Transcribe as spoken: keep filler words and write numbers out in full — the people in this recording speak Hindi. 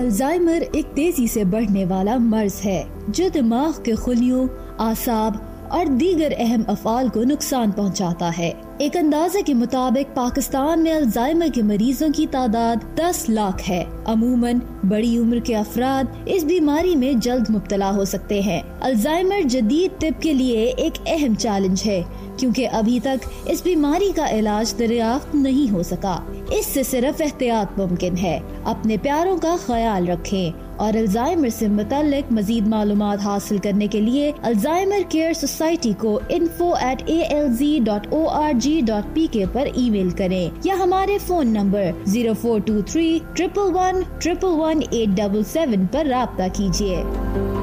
अल्जाइमर एक तेजी से बढ़ने वाला मर्ज है जो दिमाग के खुलियों, आसाब और दीगर अहम अफ़आल को नुकसान पहुंचाता है। एक अंदाजे के मुताबिक पाकिस्तान में अल्जाइमर के मरीजों की तादाद दस लाख है। अमूमन बड़ी उम्र के अफराद इस बीमारी में जल्द मुब्तला हो सकते हैं। अल्जाइमर जदीद तिब के लिए एक अहम चैलेंज है क्योंकि अभी तक इस बीमारी का इलाज दरियाफ्त नहीं हो सका। इससे सिर्फ एहतियात मुमकिन है। अपने प्यारों का ख्याल रखें और अल्जाइमर से मुतल्लिक मजीद मालूमात हासिल करने के लिए अल्जाइमर केयर सोसाइटी को info at A L G dot O R G dot P के पर ईमेल करें या हमारे phone number zero four to three triple one triple one eight double seven पर राब्ता कीजिए।